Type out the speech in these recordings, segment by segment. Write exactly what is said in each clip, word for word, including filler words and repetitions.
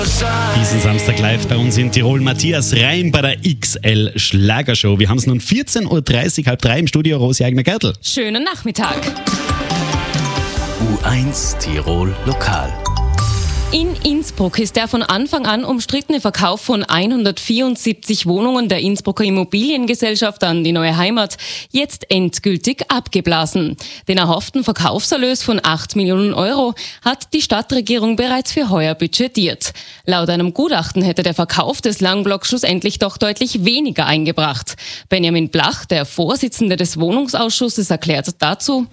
Diesen Samstag live bei uns in Tirol Matthias Reim bei der X L Schlagershow. Wir haben es nun vierzehn Uhr dreißig, halb drei im Studio, Rosi Eigner-Gertl. Schönen Nachmittag. U eins Tirol Lokal. In Innsbruck ist der von Anfang an umstrittene Verkauf von hundertvierundsiebzig Wohnungen der Innsbrucker Immobiliengesellschaft an die neue Heimat jetzt endgültig abgeblasen. Den erhofften Verkaufserlös von acht Millionen Euro hat die Stadtregierung bereits für heuer budgetiert. Laut einem Gutachten hätte der Verkauf des Langblocks schlussendlich doch deutlich weniger eingebracht. Benjamin Blach, der Vorsitzende des Wohnungsausschusses, erklärt dazu: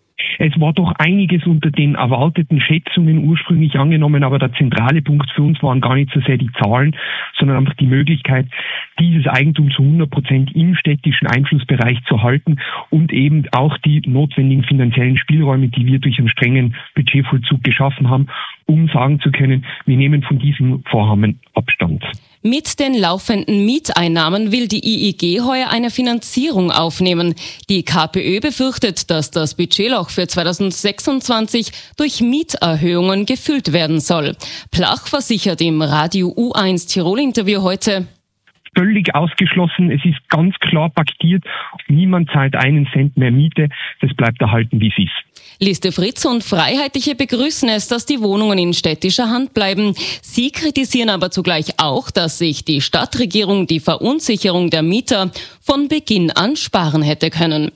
Es war doch einiges unter den erwarteten Schätzungen ursprünglich angenommen, aber der zentrale Punkt für uns waren gar nicht so sehr die Zahlen, sondern einfach die Möglichkeit, dieses Eigentum zu hundert Prozent im städtischen Einflussbereich zu halten und eben auch die notwendigen finanziellen Spielräume, die wir durch einen strengen Budgetvollzug geschaffen haben, um sagen zu können, wir nehmen von diesem Vorhaben Abstand. Mit den laufenden Mieteinnahmen will die I I G heuer eine Finanzierung aufnehmen. Die KPÖ befürchtet, dass das Budgetloch für zweitausendsechsundzwanzig durch Mieterhöhungen gefüllt werden soll. Plach versichert im Radio U eins Tirol Interview heute: Völlig ausgeschlossen, es ist ganz klar paktiert, niemand zahlt einen Cent mehr Miete, das bleibt erhalten, wie es ist. Liste Fritz und Freiheitliche begrüßen es, dass die Wohnungen in städtischer Hand bleiben. Sie kritisieren aber zugleich auch, dass sich die Stadtregierung die Verunsicherung der Mieter von Beginn an sparen hätte können.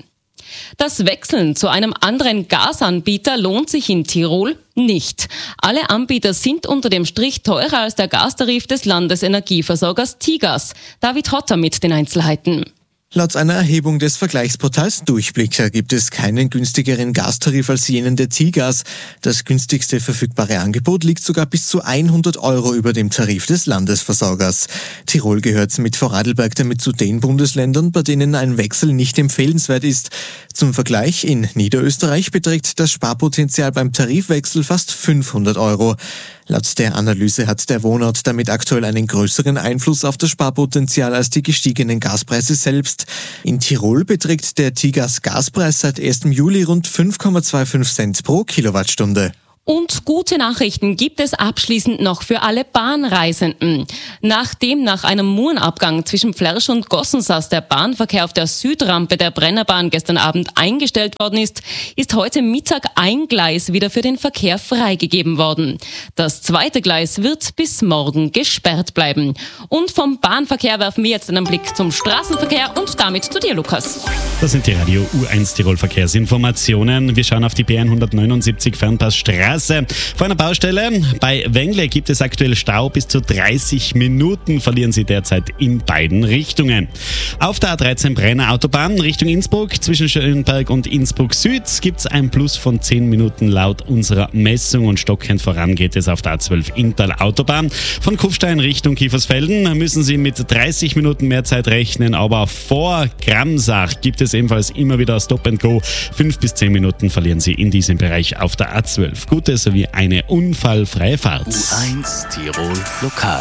Das Wechseln zu einem anderen Gasanbieter lohnt sich in Tirol nicht. Alle Anbieter sind unter dem Strich teurer als der Gastarif des Landesenergieversorgers Tigas. David Hotter mit den Einzelheiten. Laut einer Erhebung des Vergleichsportals Durchblicker gibt es keinen günstigeren Gastarif als jenen der Tigas. Das günstigste verfügbare Angebot liegt sogar bis zu hundert Euro über dem Tarif des Landesversorgers. Tirol gehört mit Vorarlberg damit zu den Bundesländern, bei denen ein Wechsel nicht empfehlenswert ist. Zum Vergleich, in Niederösterreich beträgt das Sparpotenzial beim Tarifwechsel fast fünfhundert Euro. Laut der Analyse hat der Wohnort damit aktuell einen größeren Einfluss auf das Sparpotenzial als die gestiegenen Gaspreise selbst. In Tirol beträgt der Tigas Gaspreis seit ersten Juli rund fünf Komma fünfundzwanzig Cent pro Kilowattstunde. Und gute Nachrichten gibt es abschließend noch für alle Bahnreisenden. Nachdem nach einem Murenabgang zwischen Flersch und Gossensass der Bahnverkehr auf der Südrampe der Brennerbahn gestern Abend eingestellt worden ist, ist heute Mittag ein Gleis wieder für den Verkehr freigegeben worden. Das zweite Gleis wird bis morgen gesperrt bleiben. Und vom Bahnverkehr werfen wir jetzt einen Blick zum Straßenverkehr und damit zu dir, Lukas. Das sind die Radio U eins Tirol Verkehrsinformationen. Wir schauen auf die B hundertneunundsiebzig Fernpassstraße. Vor einer Baustelle bei Wengle gibt es aktuell Stau. Bis zu dreißig Minuten verlieren Sie derzeit in beiden Richtungen. Auf der A dreizehn Brenner Autobahn Richtung Innsbruck zwischen Schönberg und Innsbruck Süd gibt es ein Plus von zehn Minuten laut unserer Messung, und stockend voran geht es auf der A zwölf Inntal Autobahn. Von Kufstein Richtung Kiefersfelden müssen Sie mit dreißig Minuten mehr Zeit rechnen, aber vor Gramsach gibt es ebenfalls immer wieder Stop and Go. Fünf bis zehn Minuten verlieren Sie in diesem Bereich auf der A zwölf. Gute sowie eine unfallfreie Fahrt. U eins Tirol Lokal.